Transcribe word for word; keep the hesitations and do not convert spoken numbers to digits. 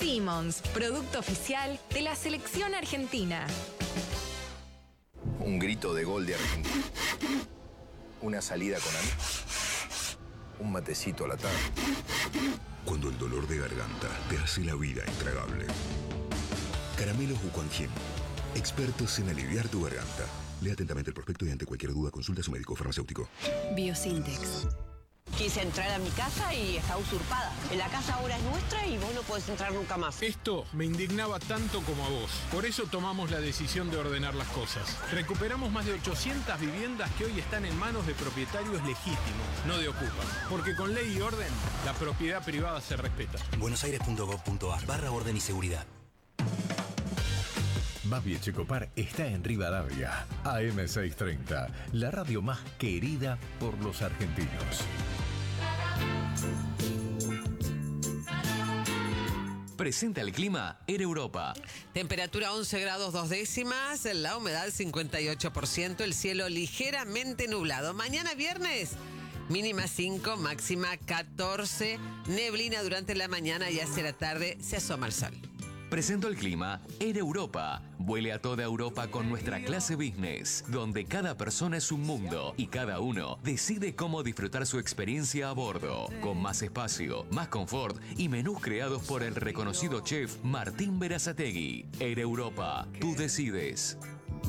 Simmons, producto oficial de la selección argentina. Un grito de gol de Argentina. Una salida con amigos. Un matecito a la tarde. Cuando el dolor de garganta te hace la vida intragable. Caramelos Ucuanjin. Expertos en aliviar tu garganta. Lea atentamente el prospecto y ante cualquier duda consulta a su médico farmacéutico. Biosintex. Quise entrar a mi casa y está usurpada. La casa ahora es nuestra y vos no podés entrar nunca más. Esto me indignaba tanto como a vos. Por eso tomamos la decisión de ordenar las cosas. Recuperamos más de ochocientas viviendas que hoy están en manos de propietarios legítimos, no de ocupas. Porque con ley y orden, la propiedad privada se respeta. buenosaires punto gov punto ar barra orden y seguridad. Babi Echecopar está en Rivadavia. A M seiscientos treinta, la radio más querida por los argentinos. Presenta el clima en Europa. Temperatura once grados dos décimas, la humedad cincuenta y ocho por ciento, el cielo ligeramente nublado. Mañana viernes, mínima cinco, máxima catorce, neblina durante la mañana y hacia la tarde se asoma el sol. Presento el clima en Europa. Vuele a toda Europa con nuestra clase business, donde cada persona es un mundo y cada uno decide cómo disfrutar su experiencia a bordo, con más espacio, más confort y menús creados por el reconocido chef Martín Berazategui. En Europa, tú decides.